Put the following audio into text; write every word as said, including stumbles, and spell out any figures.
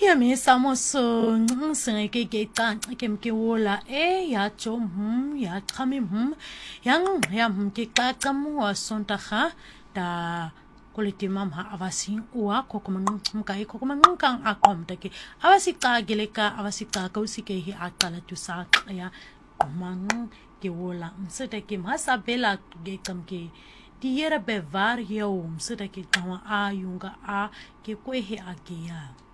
ya me samoso ngse ke ke ta ke mke wola e ya chom hm ya khami hm yang ya hm ke ka kamu asonta kha da kuliti mam ha avasi uwa ko kuma mkai ko kuma ngkang akom take avasi ka geleka avasi ka kausi ke hi akala tu sa ya mang ke wola ngse take masa bela ge kam ke diera be var yo ngse take kawa ayunga a ke ko hi agia